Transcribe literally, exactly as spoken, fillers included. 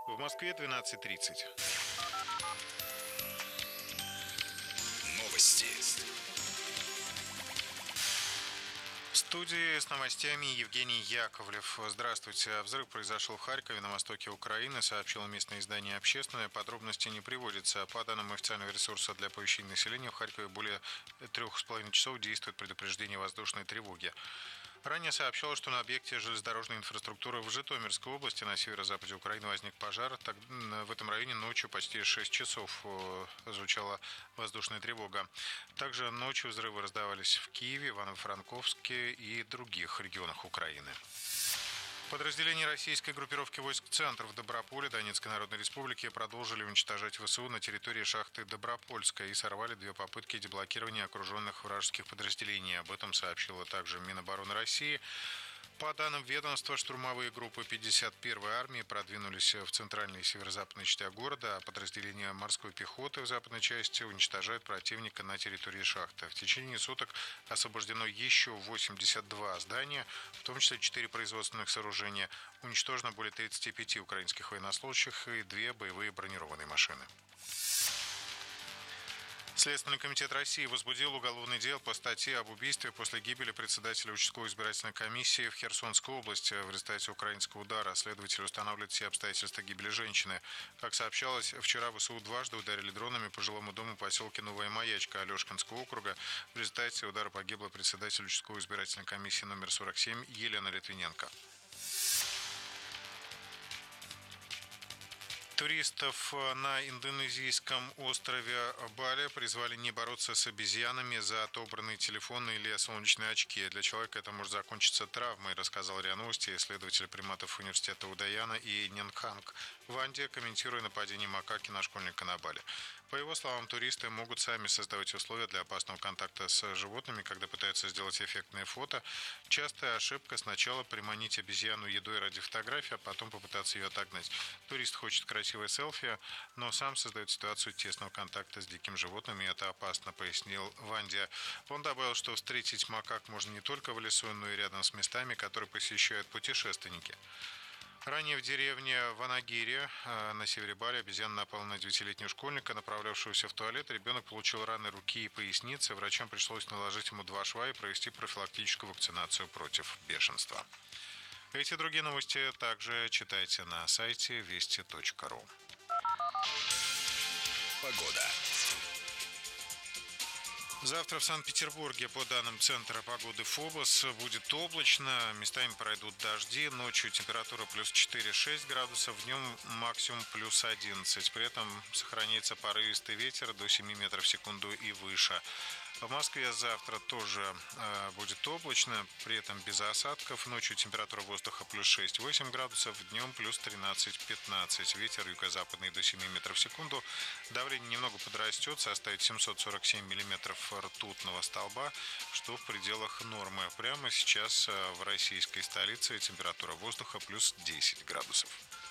В Москве двенадцать тридцать. Новости. В студии с новостями Евгений Яковлев. Здравствуйте. Взрыв произошел в Харькове, на востоке Украины, сообщило местное издание «Общественное». Подробности не приводятся. По данным официального ресурса для оповещения населения, в Харькове более трех с половиной часов действует предупреждение воздушной тревоги. Ранее сообщалось, что на объекте железнодорожной инфраструктуры в Житомирской области на северо-западе Украины возник пожар. Так, в этом районе ночью почти шесть часов звучала воздушная тревога. Также ночью взрывы раздавались в Киеве, Ивано-Франковске и других регионах Украины. Подразделения российской группировки войск «Центр» в Доброполе Донецкой Народной Республики продолжили уничтожать ВСУ на территории шахты Добропольская и сорвали две попытки деблокирования окруженных вражеских подразделений. Об этом сообщила также Минобороны России. По данным ведомства, штурмовые группы пятьдесят первой армии продвинулись в центральной и северо-западной части города, а подразделения морской пехоты в западной части уничтожают противника на территории шахты. В течение суток освобождено еще восемьдесят два здания, в том числе четыре производственных сооружения. Уничтожено более тридцати пяти украинских военнослужащих и две боевые бронированные машины. Следственный комитет России возбудил уголовное дело по статье об убийстве после гибели председателя участковой избирательной комиссии в Херсонской области в результате украинского удара. Следователи устанавливают все обстоятельства гибели женщины. Как сообщалось, вчера ВСУ дважды ударили дронами по жилому дому в поселке Новая Маячка Алешкинского округа. В результате удара погибла председатель участковой избирательной комиссии номер сорок семь Елена Литвиненко. Туристов на индонезийском острове Бали призвали не бороться с обезьянами за отобранные телефоны или солнечные очки. Для человека это может закончиться травмой, рассказал РИА Новости исследователь приматов университета Удаяна и Нинханг Ванди, комментируя нападение макаки на школьника на Бали. По его словам, туристы могут сами создавать условия для опасного контакта с животными, когда пытаются сделать эффектные фото. Частая ошибка — сначала приманить обезьяну едой ради фотографии, а потом попытаться ее отогнать. Турист хочет красивое селфи, но сам создает ситуацию тесного контакта с диким животным, и это опасно, пояснил Ванди. Он добавил, что встретить макак можно не только в лесу, но и рядом с местами, которые посещают путешественники. Ранее в деревне Ванагири на севере Бали обезьяна напала на девятилетнего школьника, направлявшегося в туалет. Ребенок получил раны руки и поясницы. Врачам пришлось наложить ему два шва и провести профилактическую вакцинацию против бешенства. Эти и другие новости также читайте на сайте вести точка ру. Погода. Завтра в Санкт-Петербурге, по данным Центра погоды ФОБОС, будет облачно, местами пройдут дожди, ночью температура плюс четыре-шесть градусов, днем максимум плюс одиннадцать. При этом сохраняется порывистый ветер до семи метров в секунду и выше. В Москве завтра тоже э, будет облачно, при этом без осадков. Ночью температура воздуха плюс шесть-восемь градусов, днем плюс тринадцать-пятнадцать. Ветер юго-западный до семи метров в секунду. Давление немного подрастет, составит семьсот сорок семь миллиметров ртутного столба, что в пределах нормы. Прямо сейчас в российской столице температура воздуха плюс десять градусов.